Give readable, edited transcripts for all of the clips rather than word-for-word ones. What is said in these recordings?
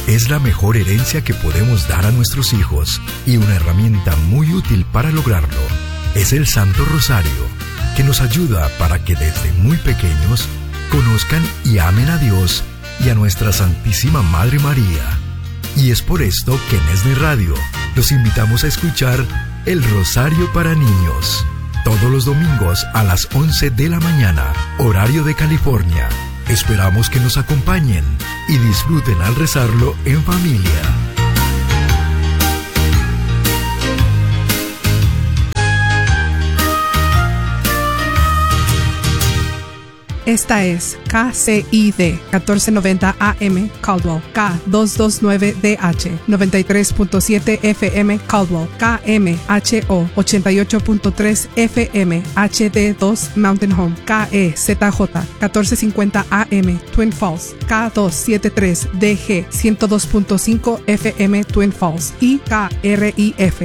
es la mejor herencia que podemos dar a nuestros hijos y una herramienta muy útil para lograrlo es el Santo Rosario, que nos ayuda para que desde muy pequeños conozcan y amen a Dios y a nuestra Santísima Madre María. Y es por esto que en ESNE Radio los invitamos a escuchar El Rosario para Niños, todos los domingos a las 11 de la mañana, horario de California. Esperamos que nos acompañen y disfruten al rezarlo en familia. Esta es KCID 1490 AM Caldwell, K229DH 93.7 FM Caldwell, KMHO 88.3 FM HD2 Mountain Home, KEZJ 1450 AM Twin Falls, K273DG 102.5 FM Twin Falls y KRIF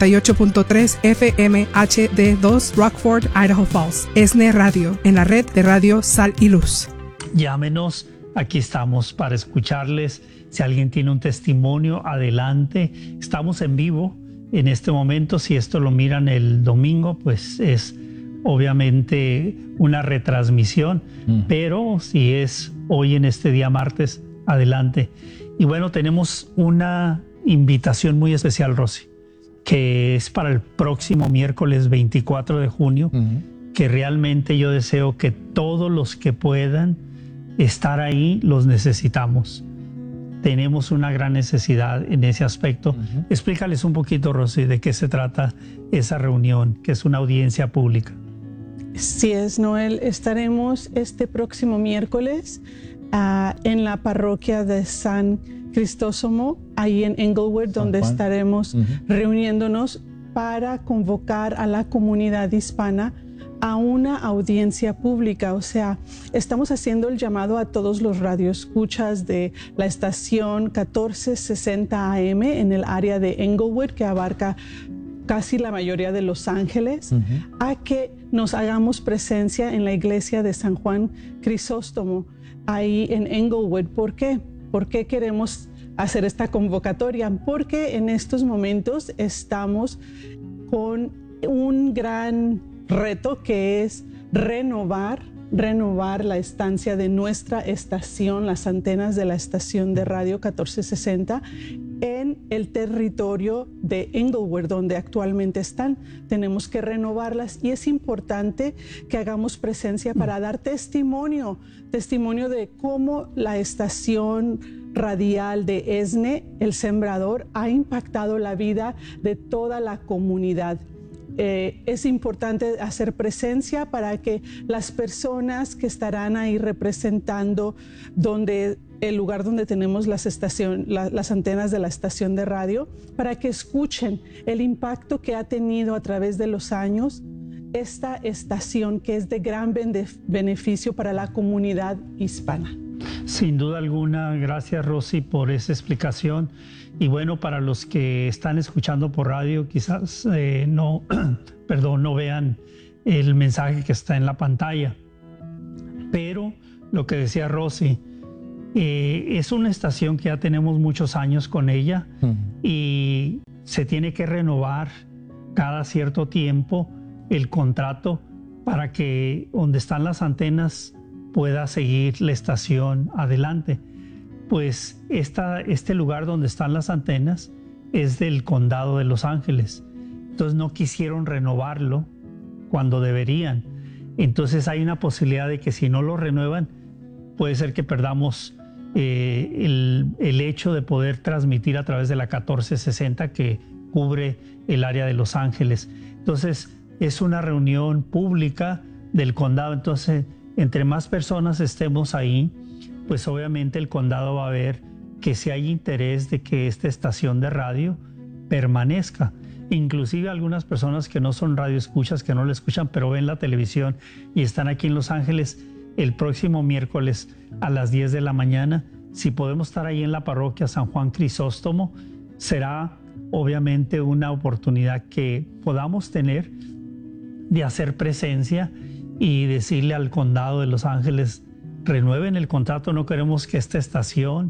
88.3 FM HD2 Rockford, Idaho Falls. ESNE Radio, en la red de radio Sal y Luz. Llámenos, aquí estamos para escucharles. Si alguien tiene un testimonio, adelante. Estamos en vivo en este momento. Si esto lo miran el domingo, pues es obviamente una retransmisión. Pero si es hoy en este día martes, adelante. Y bueno, tenemos una invitación muy especial, Rosy, que es para el próximo miércoles 24 de junio. Que realmente yo deseo que todos los que puedan estar ahí los necesitamos. Tenemos una gran necesidad en ese aspecto. Explícales un poquito, Rosy, de qué se trata esa reunión, que es una audiencia pública. Sí es, Noel. Estaremos este próximo miércoles en la parroquia de San Crisóstomo, ahí en Englewood, donde estaremos reuniéndonos para convocar a la comunidad hispana a una audiencia pública. O sea, estamos haciendo el llamado a todos los radioescuchas de la estación 1460 AM en el área de Englewood, que abarca casi la mayoría de Los Ángeles, a que nos hagamos presencia en la iglesia de San Juan Crisóstomo, ahí en Englewood. ¿Por qué? ¿Por qué queremos hacer esta convocatoria? Porque en estos momentos estamos con un gran reto, que es renovar la estancia de nuestra estación, las antenas de la estación de radio 1460 en el territorio de Englewood, donde actualmente están. Tenemos que renovarlas y es importante que hagamos presencia para dar testimonio de cómo la estación radial de ESNE, El Sembrador, ha impactado la vida de toda la comunidad. Es importante hacer presencia para que las personas que estarán ahí representando el lugar donde tenemos las antenas de la estación de radio, para que escuchen el impacto que ha tenido a través de los años esta estación, que es de gran beneficio para la comunidad hispana. Sin duda alguna, gracias, Rosy, por esa explicación. Y bueno, para los que están escuchando por radio, quizás no vean el mensaje que está en la pantalla. Pero lo que decía Rosy, es una estación que ya tenemos muchos años con ella y se tiene que renovar cada cierto tiempo el contrato para que donde están las antenas pueda seguir la estación adelante. Pues este lugar donde están las antenas es del condado de Los Ángeles. Entonces no quisieron renovarlo cuando deberían. Entonces hay una posibilidad de que si no lo renuevan, puede ser que perdamos el hecho de poder transmitir a través de la 1460 que cubre el área de Los Ángeles. Entonces es una reunión pública del condado. Entonces, entre más personas estemos ahí, pues obviamente el condado va a ver que si hay interés de que esta estación de radio permanezca. Inclusive algunas personas que no son radioescuchas, que no la escuchan, pero ven la televisión y están aquí en Los Ángeles, el próximo miércoles a las 10 de la mañana, si podemos estar ahí en la parroquia San Juan Crisóstomo, será obviamente una oportunidad que podamos tener de hacer presencia y decirle al condado de Los Ángeles: renueven el contrato, no queremos que esta estación,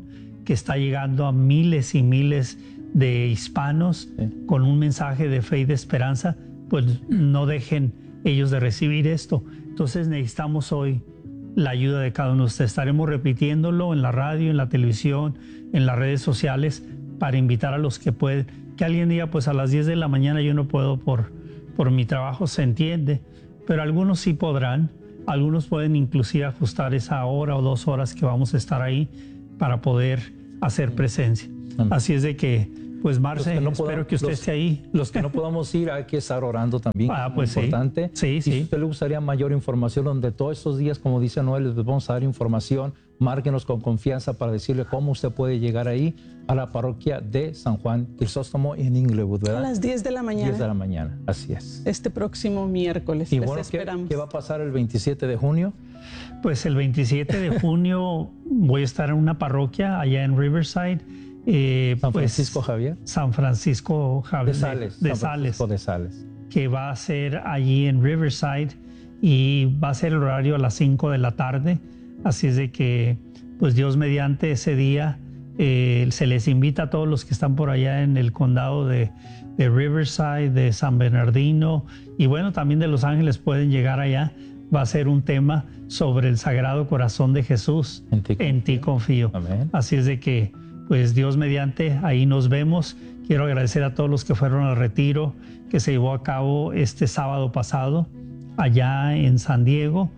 que está llegando a miles y miles de hispanos con un mensaje de fe y de esperanza, pues no dejen ellos de recibir esto. Entonces necesitamos hoy la ayuda de cada uno de ustedes. Estaremos repitiéndolo en la radio, en la televisión, en las redes sociales, para invitar a los que pueden. Que alguien diga, pues a las 10 de la mañana yo no puedo por mi trabajo, se entiende, pero algunos sí podrán. Algunos pueden inclusive ajustar esa hora o 2 horas que vamos a estar ahí para poder hacer presencia. Así es de que, pues Marce, espero que usted esté ahí. Los que no podamos ir, hay que estar orando también. Pues importante. Sí. Si a usted le gustaría mayor información, donde todos estos días, como dice Noel, les vamos a dar información, márquenos con confianza para decirle cómo usted puede llegar ahí a la parroquia de San Juan Crisóstomo en Inglewood, ¿verdad? A las 10 de la mañana. 10 de la mañana, así es. Este próximo miércoles. Y les bueno, esperamos. ¿qué va a pasar el 27 de junio? Pues el 27 de junio voy a estar en una parroquia allá en Riverside. San Francisco Javier. San Francisco Javier. De Sales. Que va a ser allí en Riverside y va a ser el horario a las 5 de la tarde. Así es de que, pues Dios mediante ese día, se les invita a todos los que están por allá en el condado de Riverside, de San Bernardino y bueno, también de Los Ángeles pueden llegar allá. Va a ser un tema sobre el Sagrado Corazón de Jesús. En ti confío. Amén. Así es de que, pues Dios mediante, ahí nos vemos. Quiero agradecer a todos los que fueron al retiro que se llevó a cabo este sábado pasado allá en San Diego.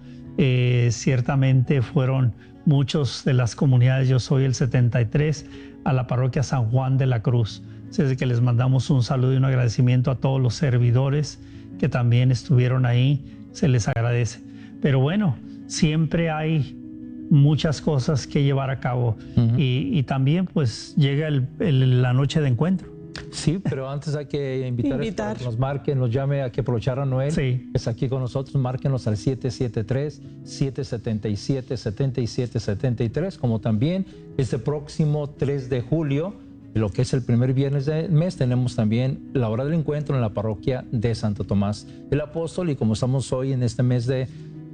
Ciertamente fueron muchos de las comunidades. Yo soy el 73 a la parroquia San Juan de la Cruz. Así es que les mandamos un saludo y un agradecimiento a todos los servidores que también estuvieron ahí. Se les agradece. Pero bueno, siempre hay muchas cosas que llevar a cabo y también pues llega la noche de encuentro. Sí, pero antes hay que invitar. A que nos marquen, nos llame, hay que aprovechar a Noel, que está aquí con nosotros. Márquenos al 773-777-7773, como también este próximo 3 de julio, lo que es el primer viernes del mes, tenemos también la hora del encuentro en la parroquia de Santo Tomás el Apóstol. Y como estamos hoy en este mes de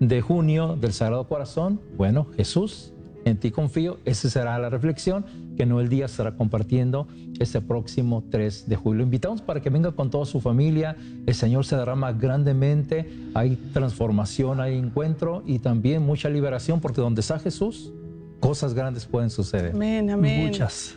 junio del Sagrado Corazón, bueno, Jesús, en ti confío. Esa será la reflexión que Noel Díaz estará compartiendo este próximo 3 de julio. Lo invitamos para que venga con toda su familia. El Señor se derrama grandemente. Hay transformación, hay encuentro y también mucha liberación, porque donde está Jesús, cosas grandes pueden suceder. Amén, amén.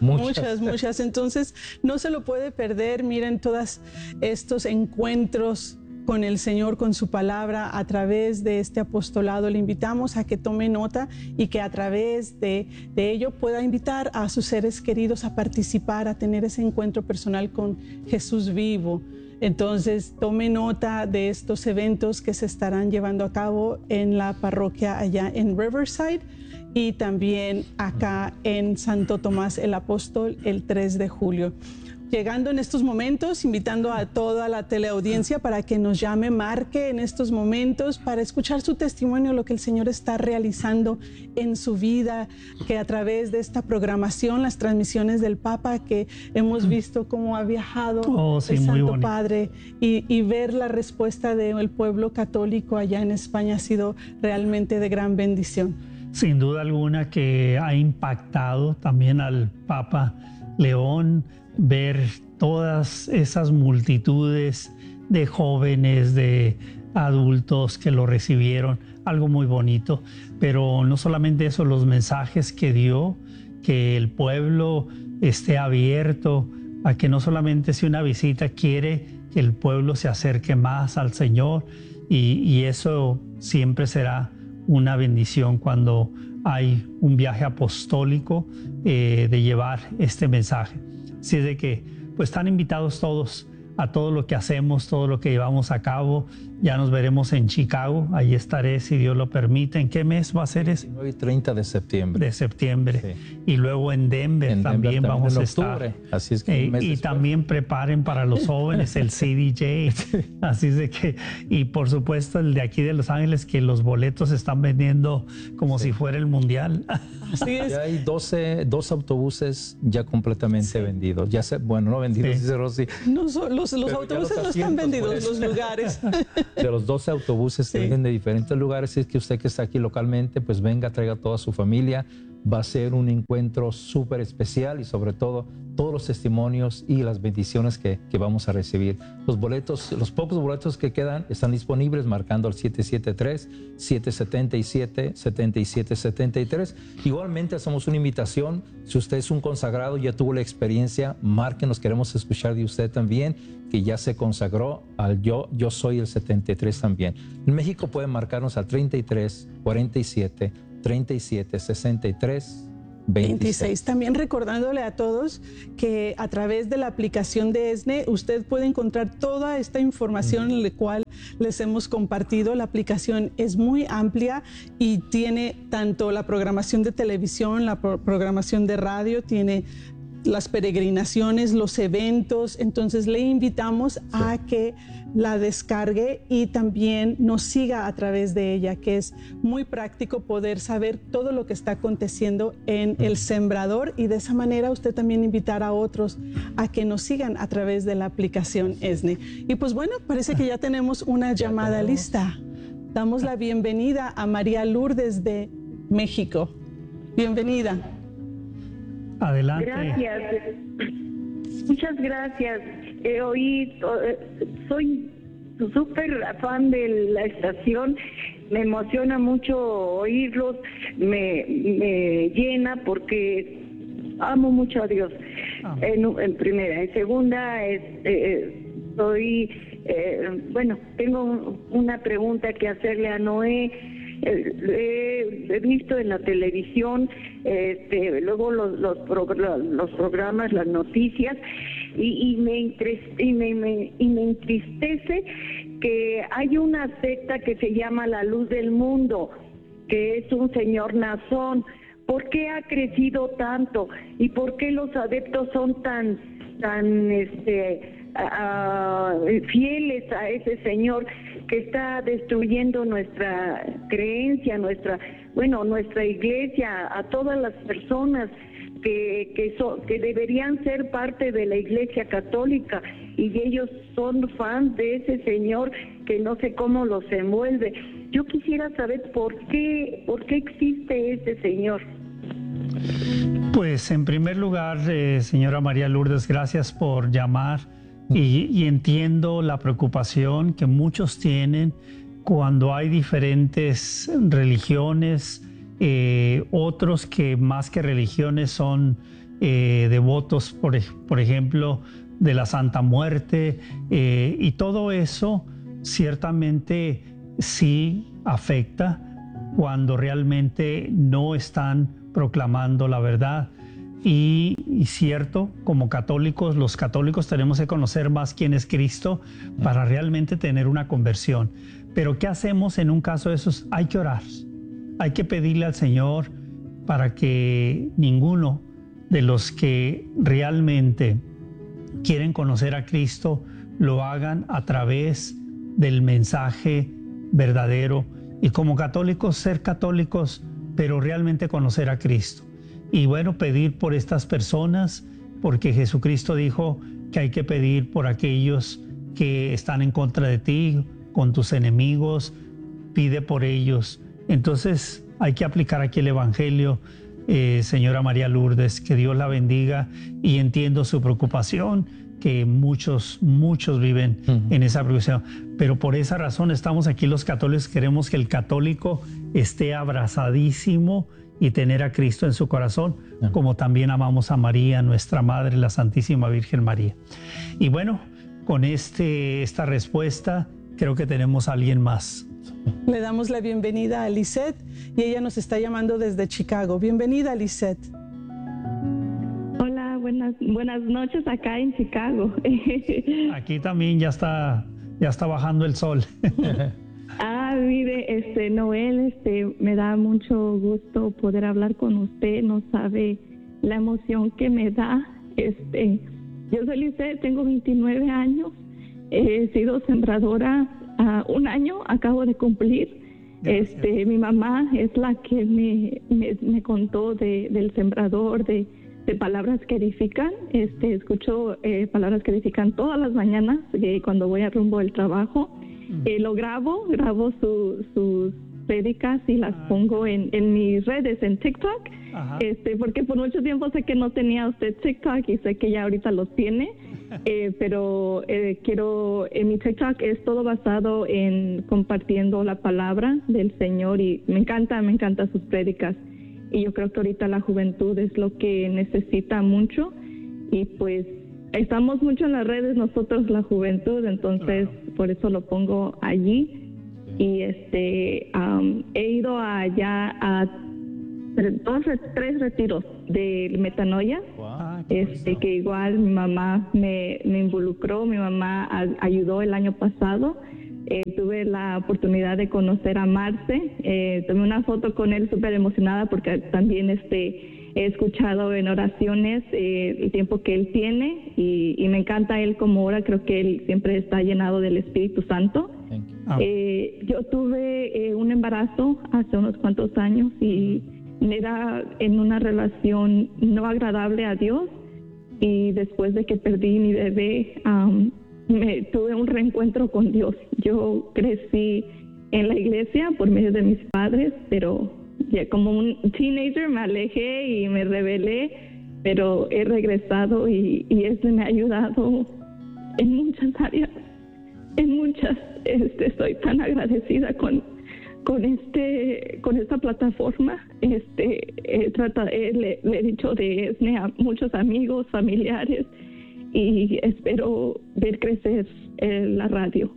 Muchas. Entonces, no se lo puede perder. Miren todos estos encuentros con el Señor, con su palabra, a través de este apostolado. Le invitamos a que tome nota y que a través de ello pueda invitar a sus seres queridos a participar, a tener ese encuentro personal con Jesús vivo. Entonces, tome nota de estos eventos que se estarán llevando a cabo en la parroquia allá en Riverside y también acá en Santo Tomás el Apóstol el 3 de julio. Llegando en estos momentos, invitando a toda la teleaudiencia para que nos llame, marque en estos momentos para escuchar su testimonio, lo que el Señor está realizando en su vida, que a través de esta programación, las transmisiones del Papa, que hemos visto cómo ha viajado el Santo Padre y ver la respuesta del pueblo católico allá en España ha sido realmente de gran bendición. Sin duda alguna que ha impactado también al Papa León, ver todas esas multitudes de jóvenes, de adultos que lo recibieron, algo muy bonito. Pero no solamente eso, los mensajes que dio, que el pueblo esté abierto a que no solamente sea una visita, quiere que el pueblo se acerque más al Señor y eso siempre será una bendición cuando hay un viaje apostólico de llevar este mensaje. Así es de que pues están invitados todos a todo lo que hacemos, todo lo que llevamos a cabo. Ya nos veremos en Chicago, ahí estaré si Dios lo permite. ¿En qué mes va a ser ese? 19 y 30 de septiembre. De septiembre. Sí. Y luego en Denver también vamos a estar. Así es que y también preparen para los jóvenes el CDJ. Así es de que, y por supuesto el de aquí de Los Ángeles, que los boletos se están vendiendo como si fuera el mundial. Así es. Ya hay 12 autobuses ya completamente vendidos. Ya bueno, no vendidos, dice Rosy. No, los autobuses no están vendidos, los lugares. De los 12 autobuses que vienen de diferentes lugares. Si es que usted que está aquí localmente, pues venga, traiga a toda su familia Va a ser un encuentro súper especial y sobre todo todos los testimonios y las bendiciones que vamos a recibir. Los boletos, los pocos boletos que quedan están disponibles marcando al 773-777-7773. Igualmente hacemos una invitación. Si usted es un consagrado, ya tuvo la experiencia, márquenos, queremos escuchar de usted también, que ya se consagró al Yo Soy el 73 también. En México pueden marcarnos al 33 47 37 63 26. También recordándole a todos que a través de la aplicación de ESNE usted puede encontrar toda esta información en la cual les hemos compartido. La aplicación es muy amplia y tiene tanto la programación de televisión, la programación de radio, tiene las peregrinaciones, los eventos. Entonces le invitamos a que la descargue y también nos siga a través de ella, que es muy práctico poder saber todo lo que está aconteciendo en El Sembrador, y de esa manera usted también invitar a otros a que nos sigan a través de la aplicación ESNE. Y pues bueno, parece que ya tenemos una llamada lista. Damos la bienvenida a María Lourdes de México. Bienvenida. Adelante. Gracias. Muchas gracias. Soy súper fan de la estación. Me emociona mucho oírlos. Me llena porque amo mucho a Dios. En primera. En segunda, tengo una pregunta que hacerle a Noé. He visto en la televisión, luego los programas, las noticias, y me entristece que hay una secta que se llama La Luz del Mundo, que es un señor Nazón. ¿Por qué ha crecido tanto? ¿Y por qué los adeptos son tan fieles a ese señor que está destruyendo nuestra creencia, nuestra iglesia, a todas las personas que deberían ser parte de la Iglesia Católica, y ellos son fans de ese señor que no sé cómo los envuelve? Yo quisiera saber por qué existe ese señor. Pues en primer lugar, señora María Lourdes, gracias por llamar, y entiendo la preocupación que muchos tienen cuando hay diferentes religiones, otros que más que religiones son devotos, por ejemplo, de la Santa Muerte, y todo eso ciertamente sí afecta cuando realmente no están proclamando la verdad. Y cierto, como católicos, los católicos tenemos que conocer más quién es Cristo para realmente tener una conversión. Pero ¿qué hacemos en un caso de esos? Hay que orar, hay que pedirle al Señor para que ninguno de los que realmente quieren conocer a Cristo lo hagan a través del mensaje verdadero. Y como católicos, ser católicos, pero realmente conocer a Cristo. Y bueno, pedir por estas personas, porque Jesucristo dijo que hay que pedir por aquellos que están en contra de ti, con tus enemigos, pide por ellos. Entonces hay que aplicar aquí el Evangelio, señora María Lourdes, que Dios la bendiga, y entiendo su preocupación, que muchos viven en esa preocupación. Pero por esa razón estamos aquí los católicos, queremos que el católico esté abrazadísimo y tener a Cristo en su corazón, como también amamos a María, nuestra Madre, la Santísima Virgen María. Y bueno, con esta respuesta, creo que tenemos a alguien más. Le damos la bienvenida a Lisette, y ella nos está llamando desde Chicago. Bienvenida, Lisette. Hola, buenas noches acá en Chicago. Aquí también ya está bajando el sol. Mire, Noel, me da mucho gusto poder hablar con usted. No sabe la emoción que me da. Yo soy Lisette, tengo 29 años. He sido sembradora un año, acabo de cumplir. Mi mamá es la que me contó del sembrador, de palabras que edifican. Escucho palabras que edifican todas las mañanas cuando voy a rumbo al trabajo. Lo grabo sus prédicas y las pongo en mis redes, en TikTok, porque por mucho tiempo sé que no tenía usted TikTok y sé que ya ahorita lo tiene, pero en mi TikTok es todo basado en compartiendo la palabra del Señor y me encanta sus prédicas y yo creo que ahorita la juventud es lo que necesita mucho y pues estamos mucho en las redes nosotros, la juventud, entonces por eso lo pongo allí. Y he ido allá a 3 retiros de metanoia, que igual mi mamá me involucró, mi mamá ayudó el año pasado. Tuve la oportunidad de conocer a Marce, tomé una foto con él súper emocionada porque también he escuchado en oraciones el tiempo que él tiene y me encanta él como ora, creo que él siempre está llenado del Espíritu Santo. Yo tuve un embarazo hace unos cuantos años y era en una relación no agradable a Dios y después de que perdí mi bebé tuve un reencuentro con Dios. Yo crecí en la iglesia por medio de mis padres, pero ya como un teenager me alejé y me rebelé, pero he regresado y eso me ha ayudado en muchas áreas, en muchas. Estoy tan agradecida con esta plataforma. Le he dicho de ESNE a muchos amigos, familiares y espero ver crecer la radio.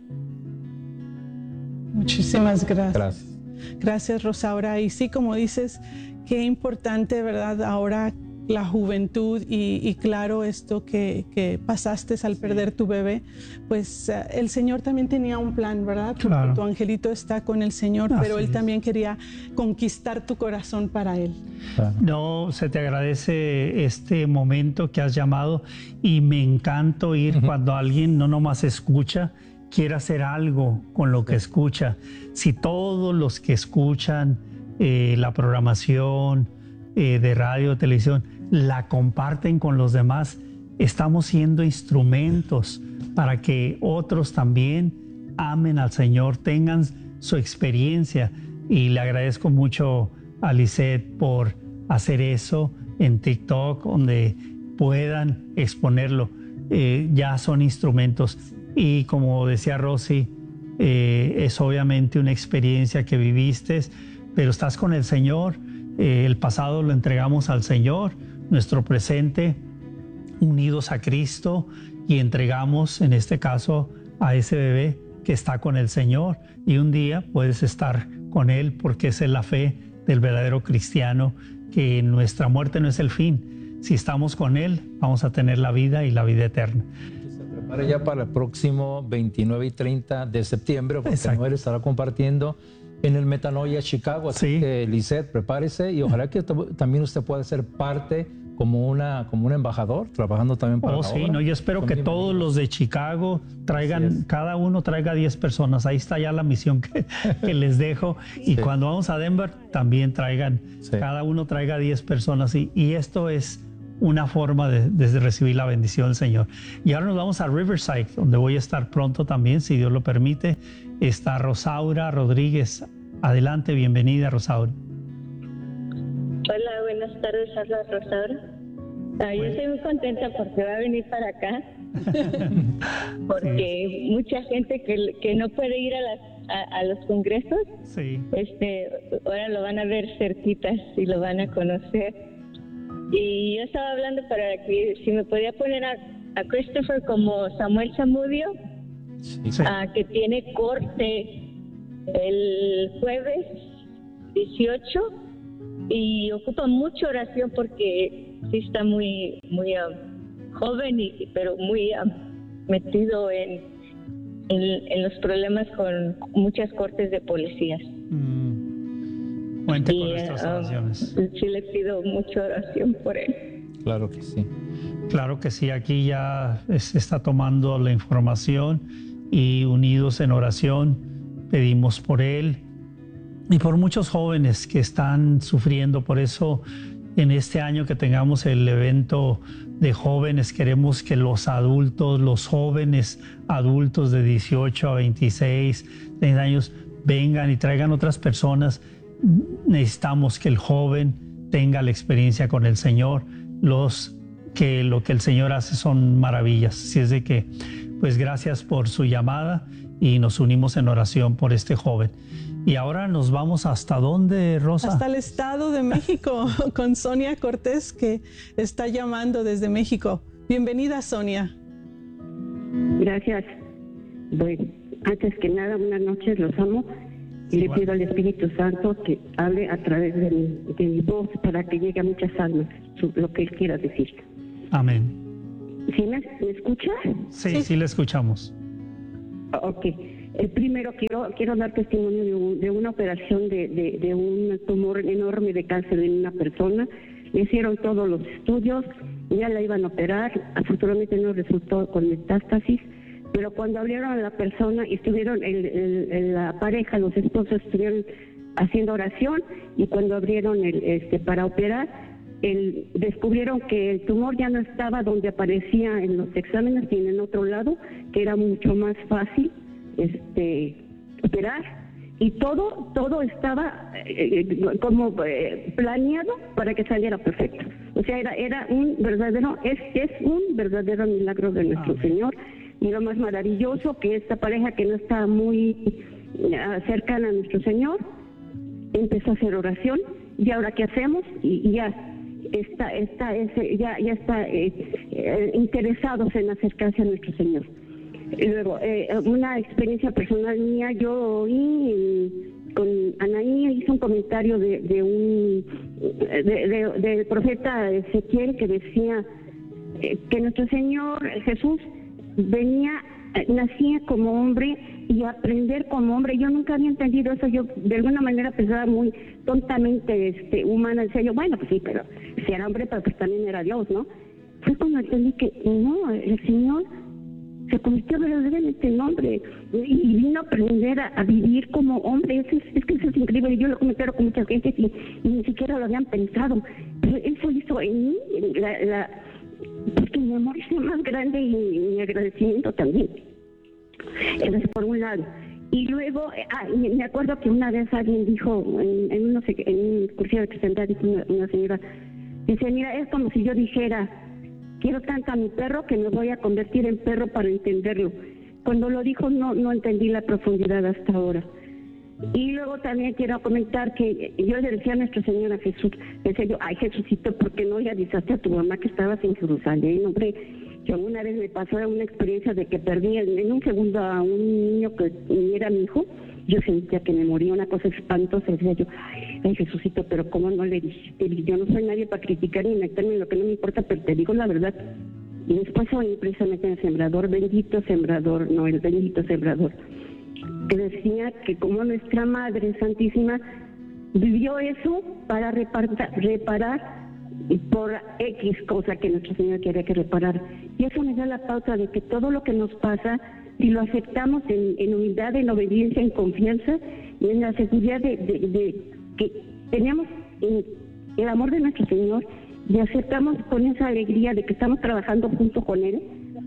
Muchísimas gracias. Gracias, Rosaura. Y sí, como dices, qué importante, ¿verdad? Ahora la juventud y claro, esto que pasaste al perder tu bebé, pues el Señor también tenía un plan, ¿verdad? Porque tu angelito está con el Señor, pero Él también quería conquistar tu corazón para Él. No, se te agradece este momento que has llamado y me encanta oír cuando alguien no nomás escucha, quiere hacer algo con lo que escucha. Si todos los que escuchan la programación de radio, televisión, la comparten con los demás, estamos siendo instrumentos para que otros también amen al Señor, tengan su experiencia. Y le agradezco mucho a Lisette por hacer eso en TikTok, donde puedan exponerlo. Ya son instrumentos. Y como decía Rosy, es obviamente una experiencia que viviste, pero estás con el Señor. El pasado lo entregamos al Señor, nuestro presente unidos a Cristo, y entregamos en este caso a ese bebé que está con el Señor, y un día puedes estar con Él, porque esa es la fe del verdadero cristiano, que nuestra muerte no es el fin. Si estamos con Él, vamos a tener la vida y la vida eterna. Se prepara ya para el próximo 29 y 30 de septiembre, porque Noel estará compartiendo en el Metanoia Chicago, así que Lisette, prepárese y ojalá que también usted pueda ser parte como un embajador, trabajando también para la obra. No, yo espero que todos los de Chicago traigan, cada uno traiga 10 personas. Ahí está ya la misión que les dejo. Y cuando vamos a Denver, también traigan, cada uno traiga 10 personas. Y esto es una forma de recibir la bendición del Señor. Y ahora nos vamos a Riverside, donde voy a estar pronto también, si Dios lo permite. Está Rosaura Rodríguez. Adelante, bienvenida, Rosaura. Hola, buenas tardes, habla Rosaura. Yo estoy muy contenta porque va a venir para acá, porque mucha gente que no puede ir a los congresos, ahora lo van a ver cerquitas y lo van a conocer. Y yo estaba hablando para que si me podía poner a Christopher como Samuel Zamudio, que tiene corte el jueves 18 y ocupa mucha oración porque sí está muy joven pero muy metido en los problemas con muchas cortes de policías. Cuente con nuestras oraciones. Sí, le pido mucha oración por él. Claro que sí. Claro que sí, aquí ya se está tomando la información y unidos en oración pedimos por él y por muchos jóvenes que están sufriendo. Por eso en este año que tengamos el evento de jóvenes, queremos que los adultos, los jóvenes adultos de 18 a 26, 30 años vengan y traigan otras personas. Necesitamos que el joven tenga la experiencia con el Señor. Lo que el Señor hace son maravillas. Así es de que, pues gracias por su llamada y nos unimos en oración por este joven. Y ahora nos vamos ¿hasta dónde, Rosa? Hasta el Estado de México con Sonia Cortés, que está llamando desde México. Bienvenida, Sonia. Gracias. Bueno, antes que nada, buenas noches, los amo. Y le pido al Espíritu Santo que hable a través de mi voz para que llegue a muchas almas lo que Él quiera decir. Amén. ¿Sí me escucha? Sí, le escuchamos. Ok. Primero quiero dar testimonio de una operación de un tumor enorme de cáncer en una persona. Le hicieron todos los estudios, ya la iban a operar. Afortunadamente no resultó con metástasis. Pero cuando abrieron a la persona y estuvieron la pareja, los esposos estuvieron haciendo oración, y cuando abrieron para operar, descubrieron que el tumor ya no estaba donde aparecía en los exámenes, sino en otro lado, que era mucho más fácil operar, y todo estaba como planeado para que saliera perfecto. O sea, era un verdadero, es un verdadero milagro de nuestro Señor. Y lo más maravilloso, que esta pareja que no está muy cercana a nuestro Señor empezó a hacer oración. ¿Y ahora qué hacemos? Y ya está interesados en acercarse a nuestro Señor. Y luego, una experiencia personal mía, yo oí con Anaí, hizo un comentario del profeta Ezequiel, que decía que nuestro Señor Jesús nacía como hombre y aprender como hombre. Yo nunca había entendido eso. Yo de alguna manera pensaba muy tontamente humana. Decía yo, bueno, pues sí, pero si era hombre, pero pues también era Dios, ¿no? Fue cuando entendí que no, el Señor se convirtió verdaderamente en hombre y vino a aprender a vivir como hombre. Es que eso es increíble. Yo lo comenté con mucha gente y ni siquiera lo habían pensado, pero eso hizo en mí porque mi amor es más grande y mi agradecimiento también. Eso es por un lado. Y luego, me acuerdo que una vez alguien dijo, en un curso de cristiandad, dijo una señora, dice, mira, es como si yo dijera, quiero tanto a mi perro que me voy a convertir en perro para entenderlo. Cuando lo dijo no entendí la profundidad hasta ahora. Y luego también quiero comentar que yo le decía a nuestro Señor, a Jesús, decía yo, ay Jesucito, ¿por qué no le avisaste a tu mamá que estabas en Jerusalén? Hombre, yo una vez me pasó una experiencia de que perdí en un segundo a un niño que era mi hijo. Yo sentía que me moría, una cosa espantosa. Decía yo, ay Jesucito, pero ¿cómo no le dijiste? Yo no soy nadie para criticar ni meterme en lo que no me importa, pero te digo la verdad. Y después oí precisamente en el sembrador, bendito sembrador, no, el bendito sembrador, que decía que como nuestra Madre Santísima vivió eso para reparar por X cosa que nuestro Señor quería que reparara. Y eso me da la pauta de que todo lo que nos pasa, si lo aceptamos en humildad, en obediencia, en confianza y en la seguridad de que tenemos el amor de nuestro Señor y aceptamos con esa alegría de que estamos trabajando junto con Él.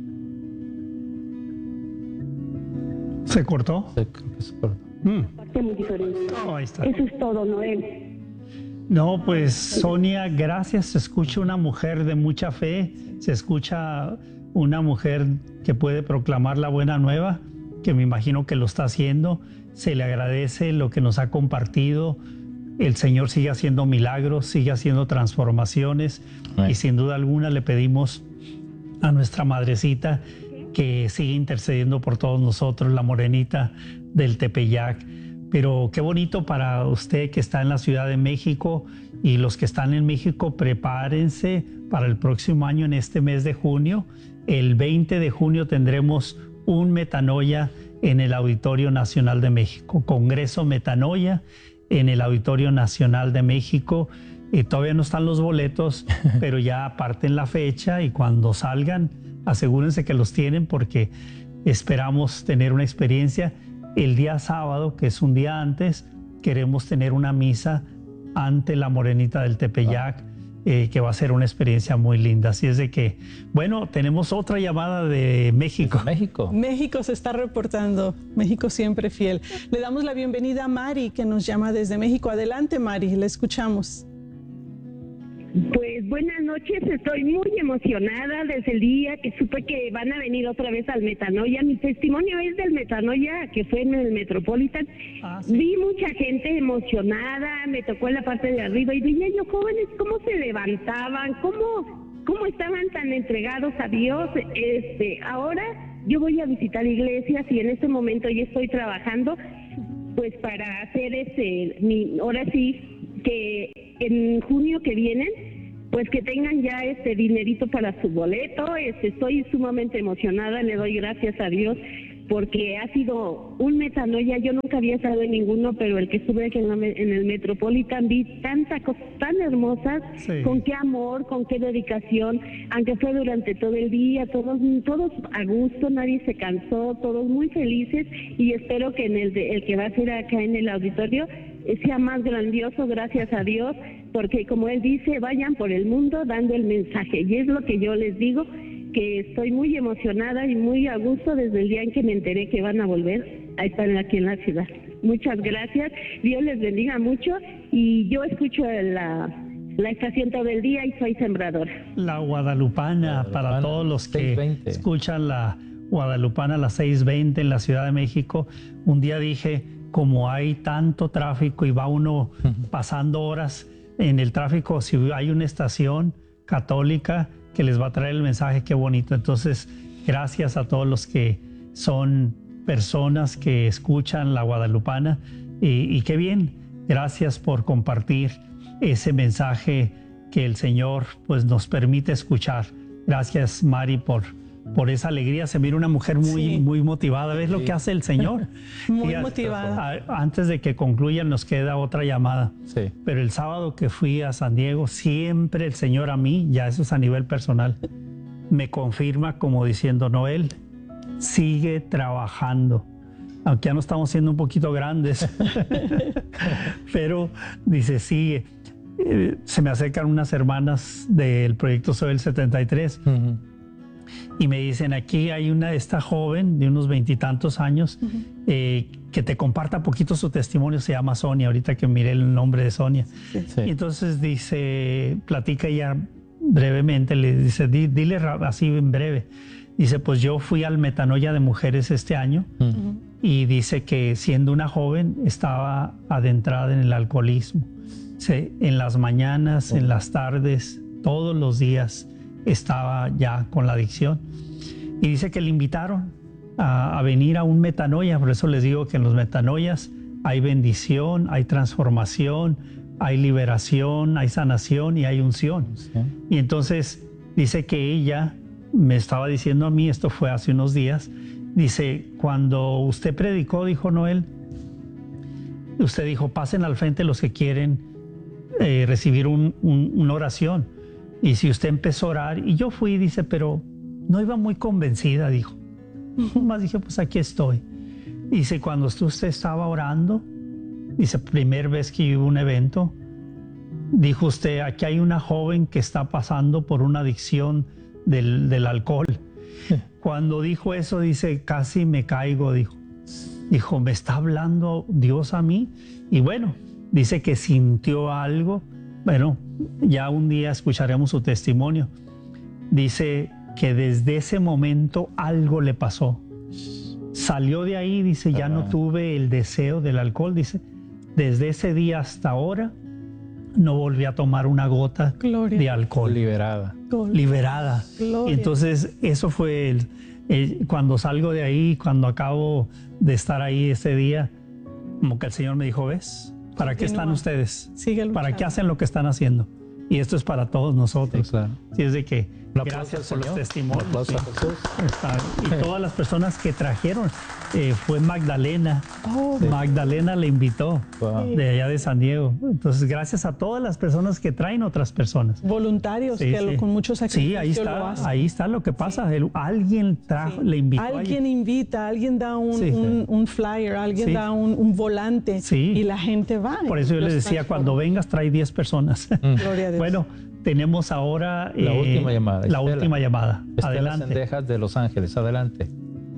¿Se cortó? Se cortó. Parte muy diferente. Ahí está. Eso es todo, Noel. No, pues Sonia, gracias. Se escucha una mujer de mucha fe, se escucha una mujer que puede proclamar la buena nueva, que me imagino que lo está haciendo. Se le agradece lo que nos ha compartido. El Señor sigue haciendo milagros, sigue haciendo transformaciones. Y sin duda alguna le pedimos a nuestra madrecita que sigue intercediendo por todos nosotros, la morenita del Tepeyac. Pero qué bonito para usted que está en la Ciudad de México, y los que están en México, prepárense para el próximo año en este mes de junio. El 20 de junio tendremos un Metanoia en el Auditorio Nacional de México, Congreso Metanoia en el Auditorio Nacional de México. Todavía no están los boletos, pero ya aparten la fecha y cuando salgan, asegúrense que los tienen, porque esperamos tener una experiencia. El día sábado, que es un día antes, queremos tener una misa ante la morenita del Tepeyac, que va a ser una experiencia muy linda. Así es de que, bueno, tenemos otra llamada de México. México se está reportando. México siempre fiel. Le damos la bienvenida a Mari, que nos llama desde México. Adelante, Mari, le escuchamos. Pues buenas noches, estoy muy emocionada desde el día que supe que van a venir otra vez al Metanoia. Mi testimonio es del Metanoia que fue en el Metropolitan. Sí. Vi mucha gente emocionada, me tocó en la parte de arriba y vi yo jóvenes cómo se levantaban, cómo estaban tan entregados a Dios. Ahora yo voy a visitar iglesias y en este momento ya estoy trabajando pues para hacer ahora sí que en junio que vienen, pues que tengan ya dinerito para su boleto. Estoy sumamente emocionada, le doy gracias a Dios porque ha sido un Metanoia. Yo nunca había estado en ninguno, pero el que estuve aquí en el Metropolitan vi tantas cosas tan hermosas, sí. Con qué amor, con qué dedicación, aunque fue durante todo el día, todos a gusto, nadie se cansó, todos muy felices, y espero que en el que va a ser acá en el auditorio sea más grandioso, gracias a Dios, porque como él dice, vayan por el mundo dando el mensaje, y es lo que yo les digo, que estoy muy emocionada y muy a gusto desde el día en que me enteré que van a volver a estar aquí en la ciudad. Muchas gracias, Dios les bendiga mucho, y yo escucho la estación todo el día y soy sembradora. La Guadalupana, para todos los que 620. Escuchan la Guadalupana a las 6:20 en la Ciudad de México. Un día dije, como hay tanto tráfico y va uno pasando horas en el tráfico, si hay una estación católica que les va a traer el mensaje, qué bonito. Entonces, gracias a todos los que son personas que escuchan la Guadalupana y qué bien, gracias por compartir ese mensaje que el Señor pues nos permite escuchar. Gracias, Mari, por esa alegría. Se mira una mujer muy motivada. ¿Ves lo que hace el Señor? Muy motivada. Antes de que concluyan, nos queda otra llamada. Sí. Pero el sábado que fui a San Diego, siempre el Señor a mí, ya eso es a nivel personal, me confirma como diciendo, Noel, sigue trabajando. Aunque ya no estamos siendo un poquito grandes. Pero dice, sigue. Se me acercan unas hermanas del proyecto Soy el 73. Y me dicen, aquí hay esta joven de unos 20 y tantos años que te comparta poquito su testimonio, se llama Sonia, ahorita que miré el nombre de Sonia. Sí. Y entonces dice, platica ella brevemente, le dice, dile así en breve. Dice, pues yo fui al Metanoia de mujeres este año y dice que siendo una joven estaba adentrada en el alcoholismo. En las mañanas, en las tardes, todos los días estaba ya con la adicción, y dice que le invitaron a venir a un Metanoia. Por eso les digo que en los Metanoias hay bendición, hay transformación, hay liberación, hay sanación y hay unción. Sí. Y entonces dice que ella me estaba diciendo a mí, esto fue hace unos días, dice, cuando usted predicó, dijo Noel, usted dijo, pasen al frente los que quieren recibir una oración. Y si usted empezó a orar, y yo fui, dice, pero no iba muy convencida, dijo. Más dije, pues aquí estoy. Dice, cuando usted estaba orando, dice, primera vez que hubo un evento, dijo usted, aquí hay una joven que está pasando por una adicción del alcohol. Cuando dijo eso, dice, casi me caigo, dijo. Dijo, ¿me está hablando Dios a mí? Y bueno, dice que sintió algo. Bueno, ya un día escucharemos su testimonio. Dice que desde ese momento algo le pasó. Salió de ahí, dice, ya no tuve el deseo del alcohol. Dice, desde ese día hasta ahora no volví a tomar una gota de alcohol. Liberada. Liberada. Y entonces eso fue cuando salgo de ahí, cuando acabo de estar ahí ese día, como que el Señor me dijo, ¿ves? ¿Para qué están ustedes? ¿Para qué hacen lo que están haciendo? Y esto es para todos nosotros. Sí, claro. Así es de que gracias por los testimonios. Un aplauso a Jesús. Y todas las personas que trajeron. Fue Magdalena. Magdalena le invitó de allá de San Diego. Entonces, gracias a todas las personas que traen otras personas. Voluntarios que con mucho sacrificio ahí está lo que pasa. Alguien le invitó. Alguien invita, alguien da un flyer, alguien da un volante y la gente va. Por eso yo les decía, cuando vengas trae 10 personas. Gloria a Dios. Bueno, tenemos ahora la última llamada. La última llamada. Estela Adelante. Sendejas de Los Ángeles. Adelante.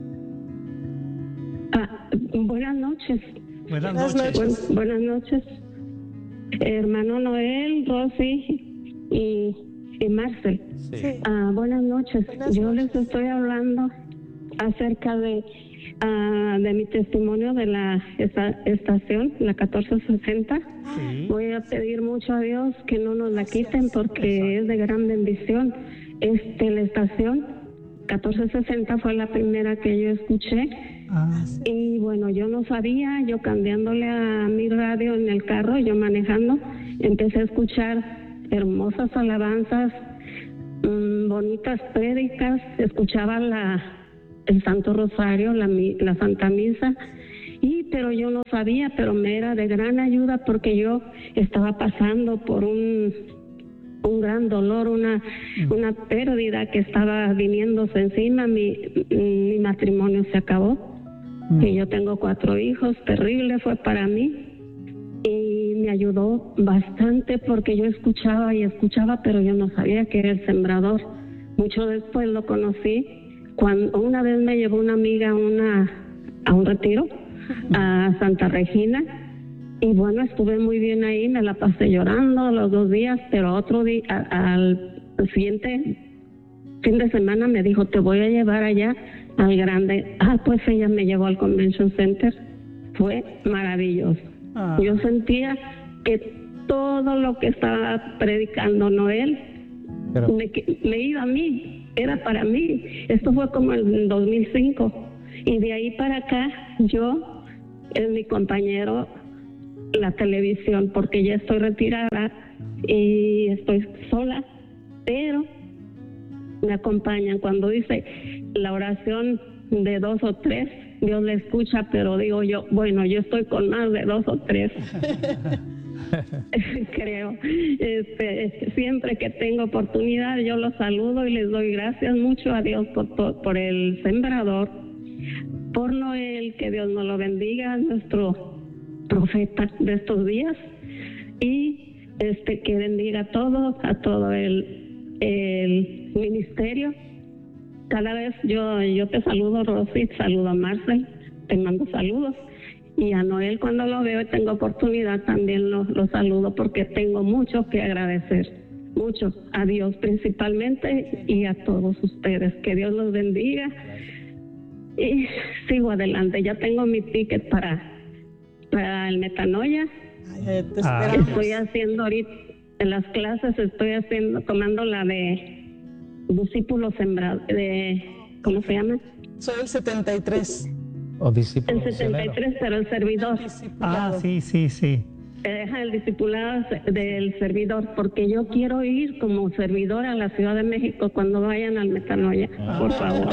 Buenas noches. Buenas noches. Buenas noches. Hermano Noel, Rosy y Marcel. Sí. Buenas noches. Yo les estoy hablando acerca de mi testimonio de la estación, la 1460. Sí. Voy a pedir mucho a Dios que no nos la quiten porque es de gran bendición. La estación 1460 fue la primera que yo escuché. Y bueno, yo no sabía, yo cambiándole a mi radio en el carro, yo manejando, empecé a escuchar hermosas alabanzas, bonitas prédicas, escuchaba el Santo Rosario, la Santa Misa, pero yo no sabía, pero me era de gran ayuda porque yo estaba pasando por un gran dolor, una pérdida que estaba viniéndose encima. Mi matrimonio se acabó y yo tengo 4 hijos. Terrible fue para mí y me ayudó bastante porque yo escuchaba, pero yo no sabía que era el sembrador. Mucho después lo conocí cuando una vez me llevó una amiga a un retiro a Santa Regina. Y bueno, estuve muy bien ahí, me la pasé llorando los 2 días, pero otro día, al siguiente fin de semana me dijo, te voy a llevar allá al grande. Pues ella me llevó al Convention Center. Fue maravilloso. Yo sentía que todo lo que estaba predicando Noel me iba a mí, era para mí. Esto fue como en 2005. Y de ahí para acá, yo, es mi compañero, la televisión, porque ya estoy retirada y estoy sola, pero me acompañan. Cuando dice la oración de 2 o 3, Dios le escucha, pero digo yo, bueno, yo estoy con más de 2 o 3. Creo. Siempre que tengo oportunidad, yo los saludo y les doy gracias mucho a Dios por el sembrador, por Noel, que Dios nos lo bendiga, nuestro profeta de estos días, y que bendiga a todo el ministerio. Cada vez yo te saludo, Rosy, saludo a Marcel, te mando saludos, y a Noel cuando lo veo y tengo oportunidad también lo saludo, porque tengo mucho que agradecer, mucho a Dios principalmente y a todos ustedes. Que Dios los bendiga y sigo adelante. Ya tengo mi ticket para el Metanoia. Estoy haciendo ahorita en las clases, tomando la de discípulos sembrados, ¿cómo se llama? Soy el 73. O discípulo. El 73, pero el servidor. Sí. El discipulado del servidor, porque yo quiero ir como servidor a la Ciudad de México cuando vayan al Metanoia, por favor.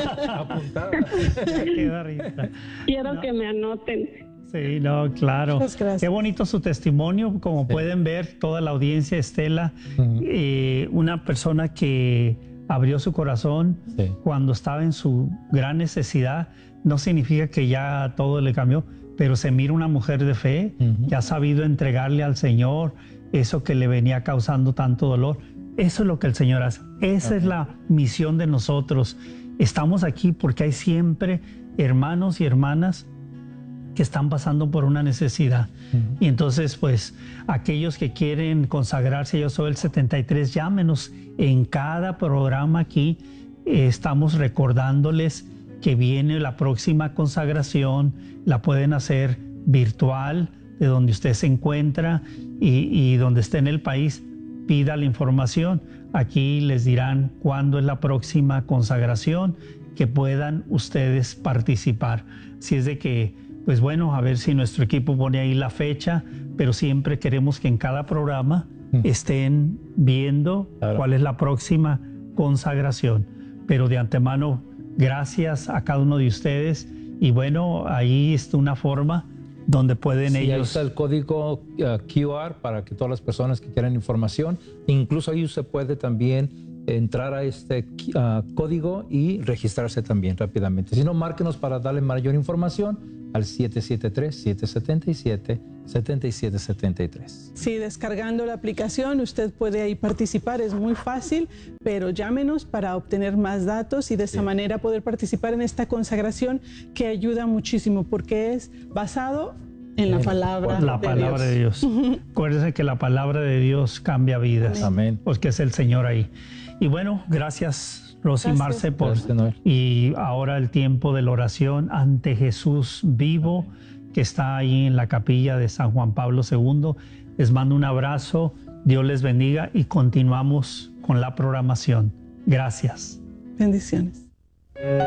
Quiero que me anoten. Sí, no, claro. Qué bonito su testimonio. Como pueden ver, toda la audiencia, Estela, una persona que abrió su corazón cuando estaba en su gran necesidad. No significa que ya todo le cambió, pero se mira una mujer de fe que ha sabido entregarle al Señor eso que le venía causando tanto dolor. Eso es lo que el Señor hace. Esa es la misión de nosotros. Estamos aquí porque hay siempre hermanos y hermanas que están pasando por una necesidad. Y entonces, pues, aquellos que quieren consagrarse, yo soy el 73, llámenos. En cada programa aquí estamos recordándoles que viene la próxima consagración. La pueden hacer virtual, de donde usted se encuentra y donde esté en el país, pida la información. Aquí les dirán cuándo es la próxima consagración, que puedan ustedes participar. Si es de que, pues bueno, a ver si nuestro equipo pone ahí la fecha, pero siempre queremos que en cada programa estén viendo cuál es la próxima consagración. Pero de antemano, gracias a cada uno de ustedes. Y bueno, ahí está una forma donde pueden ellos... Ahí está el código QR para que todas las personas que quieran información, incluso ahí usted puede también entrar a este código y registrarse también rápidamente. Si no, márquenos para darle mayor información al 773-777-7773. Sí, descargando la aplicación usted puede ahí participar, es muy fácil, pero llámenos para obtener más datos y de esa manera poder participar en esta consagración que ayuda muchísimo porque es basado en la palabra de Dios. Acuérdense que la palabra de Dios cambia vidas. Amén. Porque es el Señor ahí. Y bueno, gracias Rosy, Marce, y ahora el tiempo de la oración ante Jesús vivo, que está ahí en la capilla de San Juan Pablo II. Les mando un abrazo, Dios les bendiga y continuamos con la programación. Gracias. Bendiciones.